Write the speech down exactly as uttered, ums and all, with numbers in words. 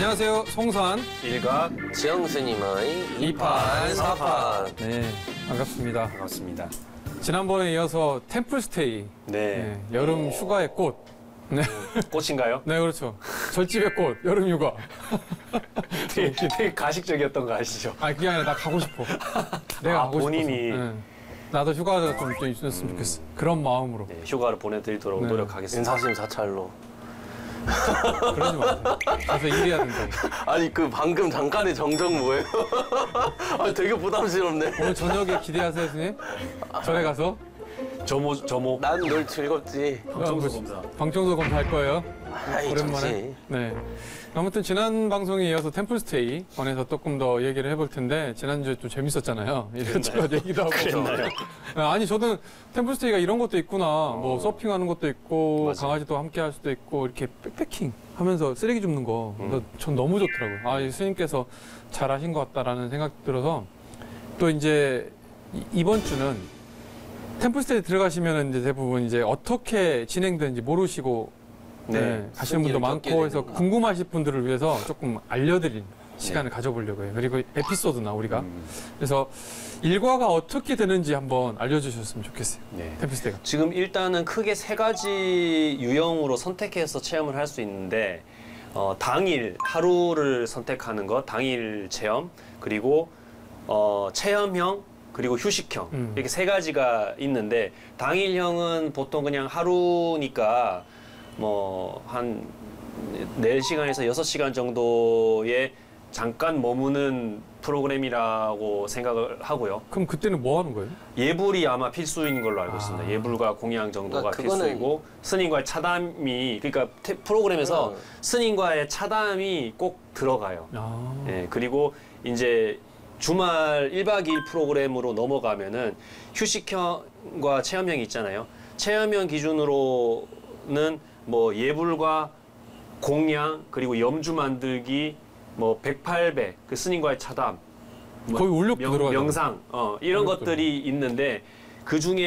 안녕하세요. 송산 일각 지영스님의 이판, 사판. 네, 반갑습니다. 반갑습니다. 지난번에 이어서 템플스테이, 네. 네, 여름 휴가의 꽃. 네, 꽃인가요? 네 그렇죠. 절집의 꽃, 여름 휴가. 되게, 되게 가식적이었던 거 아시죠? 아 그게 아니라 나 가고 싶어. 내가 아, 가고 본인이. 싶어서. 네. 나도 휴가가 좀, 좀 있었으면 음. 좋겠어. 그런 마음으로. 네, 휴가를 보내드리도록 네. 노력하겠습니다. 인사심사찰로. 그러지 마세요. 가서 일해야 된다. 아니 그 방금 잠깐의 정적 뭐예요? 아 되게 부담스럽네. 오늘 저녁에 기대하세요, 선생님. 전에 가서. 저모, 저모. 난 늘 즐겁지. 방청소 검사. 방청소 검사할 거예요. 아이 오랜만에. 좋지. 네. 아무튼 지난 방송에 이어서 템플스테이 관해서 조금 더 얘기를 해볼 텐데 지난주에 좀 재밌었잖아요. 이것저것 얘기도 하고. 그랬나요? 아니 저는 템플스테이가 이런 것도 있구나. 뭐 서핑하는 것도 있고 맞아요. 강아지도 함께 할 수도 있고 이렇게 백패킹 하면서 쓰레기 줍는 거. 음. 그래서 전 너무 좋더라고요. 아, 이 스님께서 잘하신 것 같다라는 생각이 들어서 또 이제 이- 이번 주는 템플스테이 들어가시면 이제 대부분 이제 어떻게 진행되는지 모르시고 네, 네. 가시는 분도 승리를 겪게 많고 해서 되는구나. 궁금하실 분들을 위해서 조금 알려드릴 시간을 가져보려고 해요. 그리고 에피소드나 우리가 음, 그래서 일과가 어떻게 되는지 한번 알려주셨으면 좋겠어요. 네. 템플스테이가. 지금 일단은 크게 세 가지 유형으로 선택해서 체험을 할 수 있는데 어, 당일 하루를 선택하는 것, 당일 체험, 그리고 어, 체험형, 그리고 휴식형 음. 이렇게 세 가지가 있는데 당일형은 보통 그냥 하루니까 뭐 한 네 시간에서 여섯 시간 정도의 잠깐 머무는 프로그램이라고 생각을 하고요. 그럼 그때는 뭐 하는 거예요? 예불이 아마 필수인 걸로 알고 아. 있습니다. 예불과 공양 정도가 그러니까 그거는- 필수이고 스님과의 차담이 그러니까 테- 프로그램에서 음. 스님과의 차담이 꼭 들어가요. 아, 예, 그리고 이제 주말 일 박 이 일 프로그램으로 넘어가면은 휴식형과 체험형이 있잖아요. 체험형 기준으로는 뭐 예불과 공양 그리고 염주 만들기 뭐 백팔 배 그 스님과의 차담 뭐 거의 울력도 명, 들어가죠. 명상 어, 이런 울력도 것들이 있는데 그 중에